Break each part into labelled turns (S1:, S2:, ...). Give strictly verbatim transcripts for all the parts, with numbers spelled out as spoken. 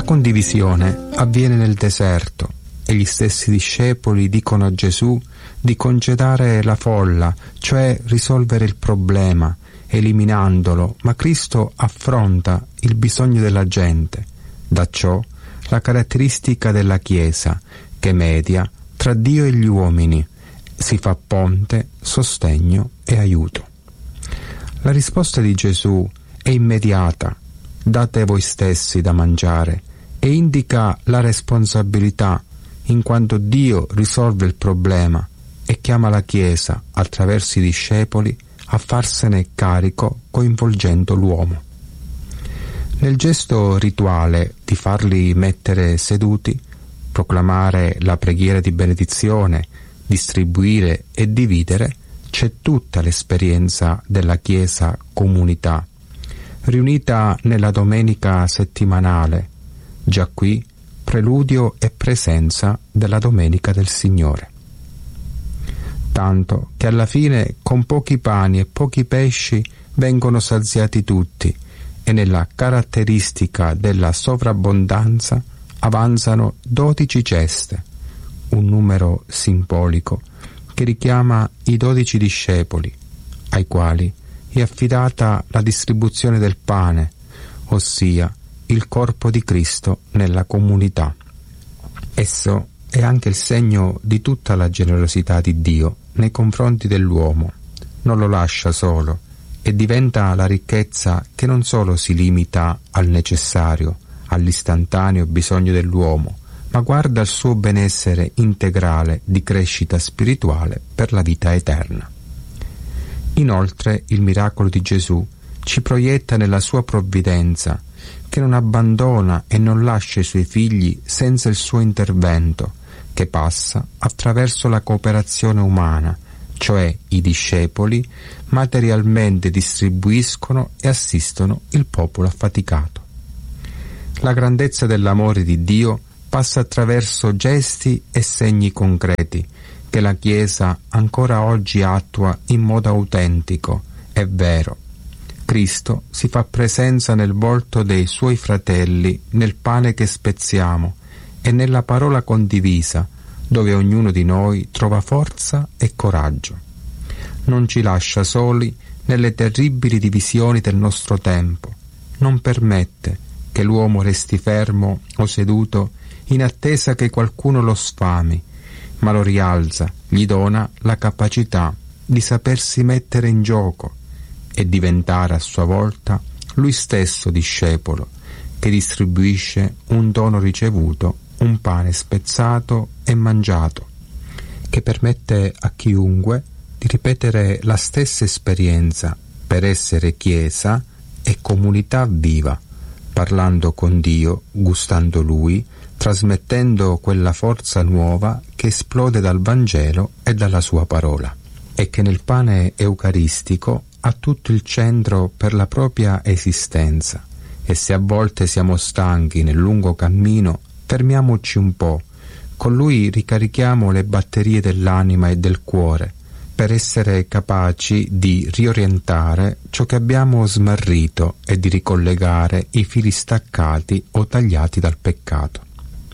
S1: La condivisione avviene nel deserto e gli stessi discepoli dicono a Gesù di congedare la folla, cioè risolvere il problema, eliminandolo, ma Cristo affronta il bisogno della gente. Da ciò la caratteristica della Chiesa, che media tra Dio e gli uomini, si fa ponte, sostegno e aiuto. La risposta di Gesù è immediata: date voi stessi da mangiare, e indica la responsabilità, in quanto Dio risolve il problema e chiama la Chiesa, attraverso i discepoli, a farsene carico coinvolgendo l'uomo. Nel gesto rituale di farli mettere seduti, proclamare la preghiera di benedizione, distribuire e dividere, c'è tutta l'esperienza della Chiesa comunità, riunita nella domenica settimanale. Già qui preludio e presenza della Domenica del Signore. Tanto che alla fine con pochi pani e pochi pesci vengono saziati tutti, e nella caratteristica della sovrabbondanza avanzano dodici ceste, un numero simbolico che richiama i dodici discepoli, ai quali è affidata la distribuzione del pane, ossia il corpo di Cristo nella comunità. Esso è anche il segno di tutta la generosità di Dio nei confronti dell'uomo. Non lo lascia solo e diventa la ricchezza che non solo si limita al necessario, all'istantaneo bisogno dell'uomo, ma guarda al suo benessere integrale di crescita spirituale per la vita eterna. Inoltre il miracolo di Gesù ci proietta nella sua provvidenza, che non abbandona e non lascia i suoi figli senza il suo intervento, che passa attraverso la cooperazione umana, cioè i discepoli materialmente distribuiscono e assistono il popolo affaticato. La grandezza dell'amore di Dio passa attraverso gesti e segni concreti che la Chiesa ancora oggi attua in modo autentico e vero. Cristo si fa presenza nel volto dei suoi fratelli, nel pane che spezziamo e nella parola condivisa, dove ognuno di noi trova forza e coraggio. Non ci lascia soli nelle terribili divisioni del nostro tempo. Non permette che l'uomo resti fermo o seduto in attesa che qualcuno lo sfami, ma lo rialza, gli dona la capacità di sapersi mettere in gioco e diventare a sua volta lui stesso discepolo, che distribuisce un dono ricevuto, un pane spezzato e mangiato, che permette a chiunque di ripetere la stessa esperienza per essere Chiesa e comunità viva, parlando con Dio, gustando Lui, trasmettendo quella forza nuova che esplode dal Vangelo e dalla sua parola, e che nel pane eucaristico ha tutto il centro per la propria esistenza. E se a volte siamo stanchi nel lungo cammino, fermiamoci un po', con Lui ricarichiamo le batterie dell'anima e del cuore, per essere capaci di riorientare ciò che abbiamo smarrito e di ricollegare i fili staccati o tagliati dal peccato.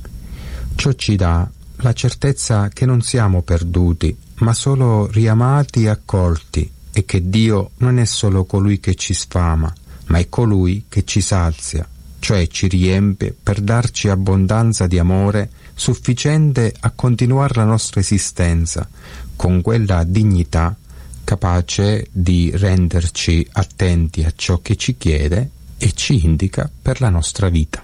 S1: Ciò ci dà la certezza che non siamo perduti, ma solo riamati e accolti, e che Dio non è solo colui che ci sfama, ma è colui che ci sazia, cioè ci riempie per darci abbondanza di amore sufficiente a continuare la nostra esistenza con quella dignità capace di renderci attenti a ciò che ci chiede e ci indica per la nostra vita.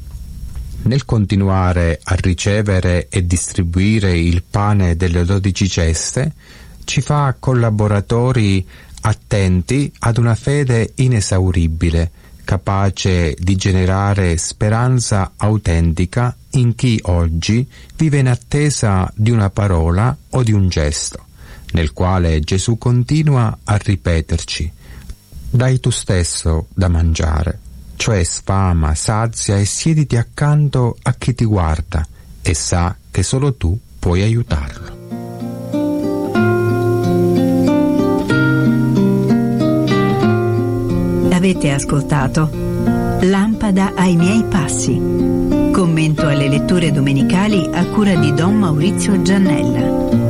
S1: Nel continuare a ricevere e distribuire il pane delle dodici ceste, ci fa collaboratori attenti ad una fede inesauribile, capace di generare speranza autentica in chi oggi vive in attesa di una parola o di un gesto, nel quale Gesù continua a ripeterci: dai tu stesso da mangiare, cioè sfama, sazia e siediti accanto a chi ti guarda e sa che solo tu puoi aiutarlo.
S2: Avete ascoltato Lampada ai miei passi. Commento alle letture domenicali a cura di Don Maurizio Giannella.